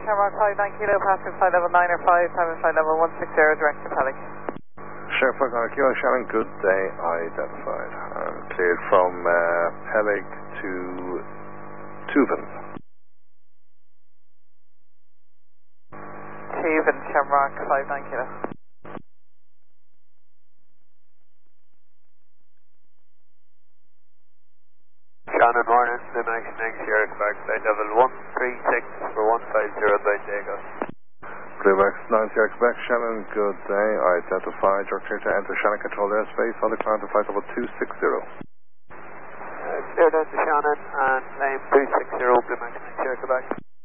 Shamrock 59 Kilo, passing flight level 9 or 5, time flight level 160, direct to Pelic. Shamrock 59 Kilo, Shannon, good day, identified. I'm cleared from Pelic to Tuvan. Tuvan, Shamrock 59 Kilo. Shannon, morning, Limax next year, expect flight level 136 for 150 by Jago. Limax 90 Quebec, Shannon, good day, identified. You're clear to enter Shannon controlled airspace on the climb to flight level 260. Cleared out to Shannon and climb 260, Limax next year, Quebec.